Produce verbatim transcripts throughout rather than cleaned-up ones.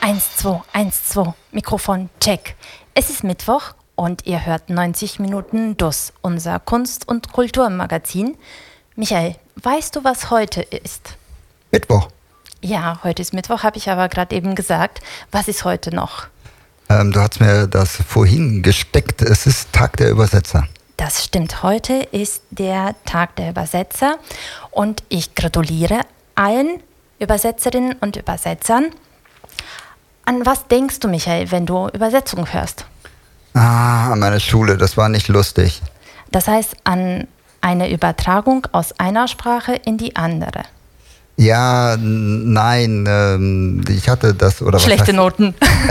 Eins, zwei, eins, zwei, Mikrofon, check. Es ist Mittwoch und ihr hört neunzig Minuten D U S, unser Kunst- und Kulturmagazin. Michael, weißt du, was heute ist? Mittwoch. Ja, heute ist Mittwoch, habe ich aber gerade eben gesagt. Was ist heute noch? Ähm, du hast mir das vorhin gesteckt. Es ist Tag der Übersetzer. Das stimmt. Heute ist der Tag der Übersetzer und ich gratuliere allen Übersetzerinnen und Übersetzern. An was denkst du, Michael, wenn du Übersetzung hörst? Ah, an meine Schule, das war nicht lustig. Das heißt, an eine Übertragung aus einer Sprache in die andere. Ja, n- nein, ähm, ich hatte das, oder was Schlechte heißt- Noten.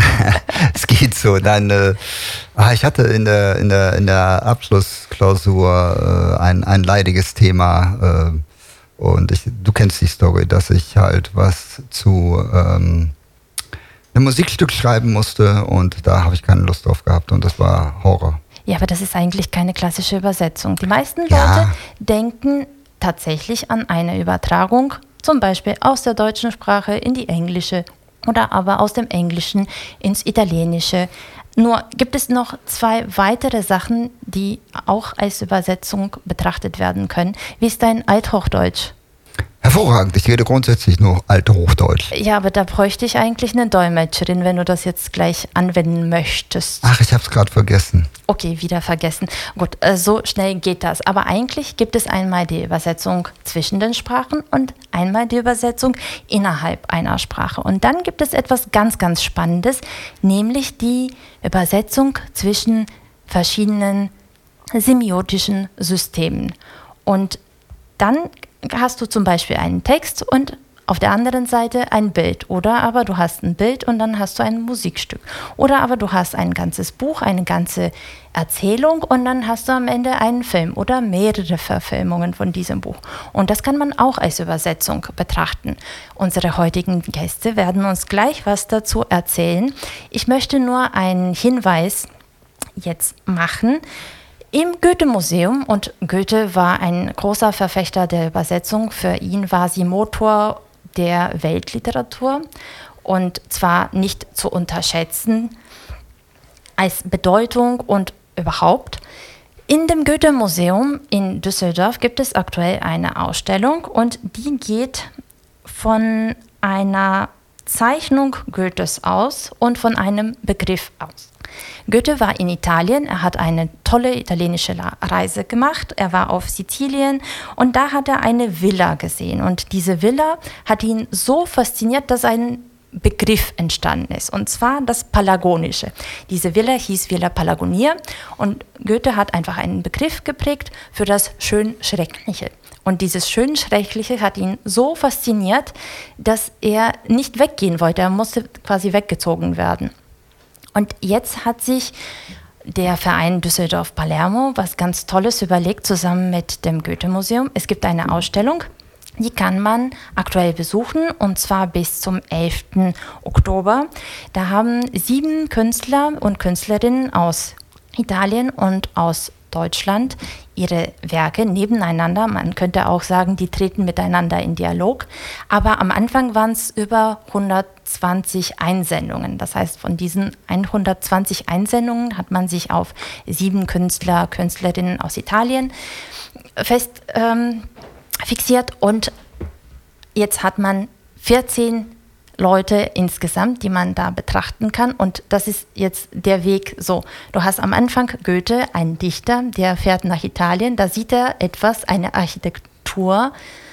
Es geht so. Nein, äh, ah, ich hatte in der, in der, in der Abschlussklausur äh, ein, ein leidiges Thema. Äh, und ich, du kennst die Story, dass ich halt was zu ähm, einem Musikstück schreiben musste und da habe ich keine Lust drauf gehabt und das war Horror. Ja, aber das ist eigentlich keine klassische Übersetzung. Die meisten Ja. Leute denken tatsächlich an eine Übertragung, zum Beispiel aus der deutschen Sprache in die englische oder aber aus dem Englischen ins Italienische. Nur gibt es noch zwei weitere Sachen, die auch als Übersetzung betrachtet werden können. Wie ist dein Althochdeutsch? Hervorragend, ich rede grundsätzlich nur Althochdeutsch. Ja, aber da bräuchte ich eigentlich eine Dolmetscherin, wenn du das jetzt gleich anwenden möchtest. Ach, ich habe es gerade vergessen. Okay, wieder vergessen. Gut, äh, so schnell geht das. Aber eigentlich gibt es einmal die Übersetzung zwischen den Sprachen und einmal die Übersetzung innerhalb einer Sprache. Und dann gibt es etwas ganz, ganz Spannendes, nämlich die Übersetzung zwischen verschiedenen semiotischen Systemen. Und dann hast du zum Beispiel einen Text und auf der anderen Seite ein Bild. Oder aber du hast ein Bild und dann hast du ein Musikstück. Oder aber du hast ein ganzes Buch, eine ganze Erzählung und dann hast du am Ende einen Film oder mehrere Verfilmungen von diesem Buch. Und das kann man auch als Übersetzung betrachten. Unsere heutigen Gäste werden uns gleich was dazu erzählen. Ich möchte nur einen Hinweis jetzt machen. Im Goethe-Museum, und Goethe war ein großer Verfechter der Übersetzung, für ihn war sie Motor der Weltliteratur und zwar nicht zu unterschätzen als Bedeutung und überhaupt. In dem Goethe-Museum in Düsseldorf gibt es aktuell eine Ausstellung und die geht von einer Zeichnung Goethes aus und von einem Begriff aus. Goethe war in Italien, er hat eine tolle italienische Reise gemacht, er war auf Sizilien und da hat er eine Villa gesehen und diese Villa hat ihn so fasziniert, dass ein Begriff entstanden ist, und zwar das Palagonische. Diese Villa hieß Villa Palagonia und Goethe hat einfach einen Begriff geprägt für das Schön-Schreckliche. Und dieses Schön-Schreckliche hat ihn so fasziniert, dass er nicht weggehen wollte, er musste quasi weggezogen werden. Und jetzt hat sich der Verein Düsseldorf-Palermo was ganz Tolles überlegt, zusammen mit dem Goethe-Museum. Es gibt eine Ausstellung, die kann man aktuell besuchen, und zwar bis zum elften Oktober. Da haben sieben Künstler und Künstlerinnen aus Italien und aus Deutschland ihre Werke nebeneinander. Man könnte auch sagen, die treten miteinander in Dialog. Aber am Anfang waren es über hundertzwanzig Einsendungen. Das heißt, von diesen hundertzwanzig Einsendungen hat man sich auf sieben Künstler, Künstlerinnen aus Italien fest ähm, fixiert. Und jetzt hat man vierzehn Leute insgesamt, die man da betrachten kann. Und das ist jetzt der Weg so. Du hast am Anfang Goethe, einen Dichter, der fährt nach Italien, da sieht er etwas, eine Architektur,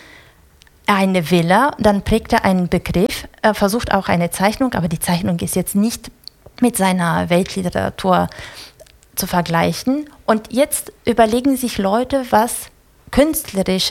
eine Villa, dann prägt er einen Begriff, er versucht auch eine Zeichnung, aber die Zeichnung ist jetzt nicht mit seiner Weltliteratur zu vergleichen. Und jetzt überlegen sich Leute, was Künstlerisches